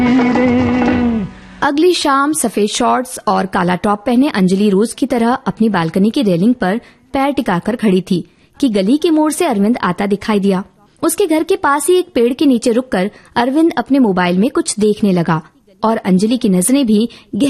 अगली शाम सफेद शॉर्ट्स और काला टॉप पहने अंजलि रोज की तरह अपनी बालकनी की रेलिंग पर पैर टिकाकर खड़ी थी कि गली के मोड़ से अरविंद आता दिखाई दिया। उसके घर के पास ही एक पेड़ के नीचे रुककर अरविंद अपने मोबाइल में कुछ देखने लगा और अंजलि की नजरें भी